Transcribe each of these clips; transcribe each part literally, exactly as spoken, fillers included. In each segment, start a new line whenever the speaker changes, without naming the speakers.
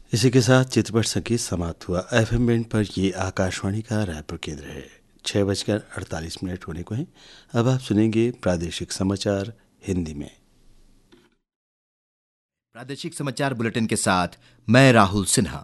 इसी के साथ चित्रपट संगीत समाप्त हुआ। एफएम बैंड पर ये आकाशवाणी का रायपुर केंद्र है। छः बजकर अड़तालीस मिनट होने को हैं। अब आप सुनेंगे प्रादेशिक समाचार हिंदी में।
प्रादेशिक समाचार बुलेटिन के साथ मैं राहुल सिन्हा।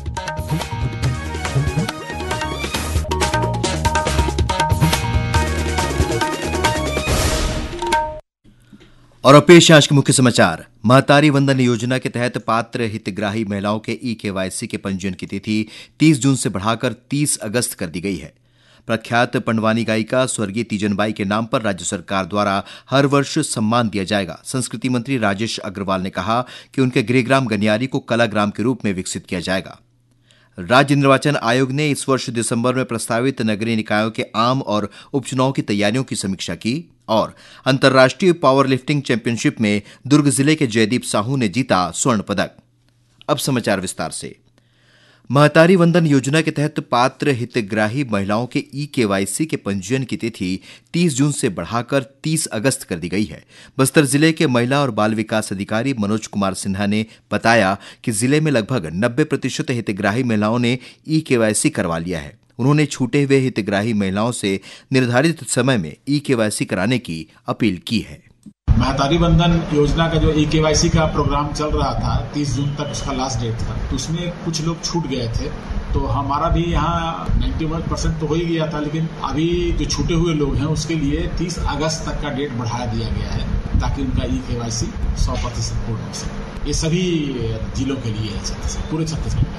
और अब पेश आज के मुख्य समाचार। महतारी वंदन योजना के तहत पात्र हितग्राही महिलाओं के ई केवाईसी के पंजीयन की तिथि तीस जून से बढ़ाकर तीस अगस्त कर दी गई है। प्रख्यात पंडवानी गायिका स्वर्गीय तीजनबाई के नाम पर राज्य सरकार द्वारा हर वर्ष सम्मान दिया जाएगा। संस्कृति मंत्री राजेश अग्रवाल ने कहा कि उनके गृहग्राम गनियारी को कला ग्राम के रूप में विकसित किया जाएगा। राज्य निर्वाचन आयोग ने इस वर्ष दिसंबर में प्रस्तावित नगरीय निकायों के आम और उपचुनाव की तैयारियों की समीक्षा की और अंतर्राष्ट्रीय पावर लिफ्टिंग चैंपियनशिप में दुर्ग जिले के जयदीप साहू ने जीता स्वर्ण पदक। अब समाचार विस्तार से। महतारी वंदन योजना के तहत पात्र हितग्राही महिलाओं के ई केवाईसी के पंजीयन की तिथि तीस जून से बढ़ाकर तीस अगस्त कर दी गई है। बस्तर जिले के महिला और बाल विकास अधिकारी मनोज कुमार सिन्हा ने बताया कि जिले में लगभग नब्बे प्रतिशत हितग्राही महिलाओं ने ई केवाईसी करवा लिया है। उन्होंने छूटे हुए हितग्राही महिलाओं से निर्धारित समय में ई केवाईसी कराने की अपील की है।
महतारी बंधन योजना का जो ई केवाईसी का प्रोग्राम चल रहा था, तीस जून तक उसका लास्ट डेट था, तो उसमें कुछ लोग छूट गए थे। तो हमारा भी यहाँ इक्यानवे परसेंट तो हो ही गया था, लेकिन अभी जो छूटे हुए लोग हैं उसके लिए तीस अगस्त तक का डेट बढ़ा दिया गया है ताकि उनका ई केवाईसी सौ प्रतिशत पूर्ण हो सके। ये सभी जिलों के लिए है, पूरे छत्तीसगढ़ में।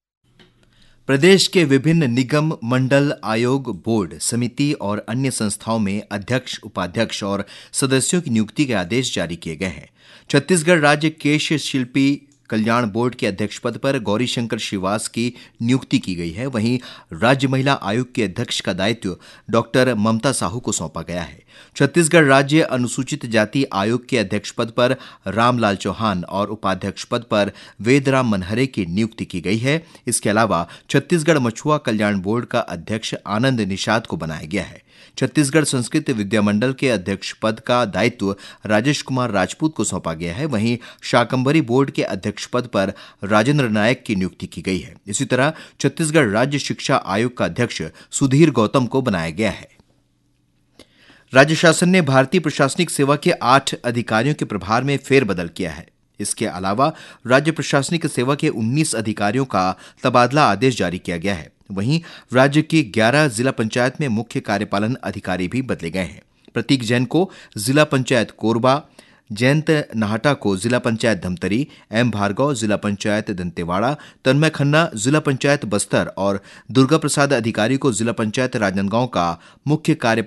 प्रदेश के विभिन्न निगम, मंडल, आयोग, बोर्ड, समिति और अन्य संस्थाओं में अध्यक्ष, उपाध्यक्ष और सदस्यों की नियुक्ति के आदेश जारी किए गए हैं। छत्तीसगढ़ राज्य केश शिल्पी कल्याण बोर्ड के अध्यक्ष पद पर गौरी शंकर श्रीवास की नियुक्ति की गई है। वहीं राज्य महिला आयोग के अध्यक्ष का दायित्व डॉक्टर ममता साहू को सौंपा गया है। छत्तीसगढ़ राज्य अनुसूचित जाति आयोग के अध्यक्ष पद पर रामलाल चौहान और उपाध्यक्ष पद पर वेदराम मनहरे की नियुक्ति की गई है। इसके अलावा छत्तीसगढ़ मछुआ कल्याण बोर्ड का अध्यक्ष आनंद निषाद को बनाया गया है। छत्तीसगढ़ संस्कृत विद्यामंडल के अध्यक्ष पद का दायित्व राजेश कुमार राजपूत को सौंपा गया है। वहीं शाकंभरी बोर्ड के अध्यक्ष पद पर राजेंद्र नायक की नियुक्ति की गई है। इसी तरह छत्तीसगढ़ राज्य शिक्षा आयोग का अध्यक्ष सुधीर गौतम को बनाया गया है। राज्य शासन ने भारतीय प्रशासनिक सेवा के आठ अधिकारियों के प्रभार में फेरबदल किया है। इसके अलावा राज्य प्रशासनिक सेवा के उन्नीस अधिकारियों का तबादला आदेश जारी किया गया है। वहीं राज्य की ग्यारह जिला पंचायत में मुख्य कार्यपालन अधिकारी भी बदले गए हैं। प्रतीक जैन को जिला पंचायत कोरबा, जयंत नाहटा को जिला पंचायत धमतरी, एम भार्गव जिला पंचायत दंतेवाड़ा, तन्मय खन्ना जिला पंचायत बस्तर और दुर्गा प्रसाद अधिकारी को जिला पंचायत राजनांदगांव का मुख्य कार्य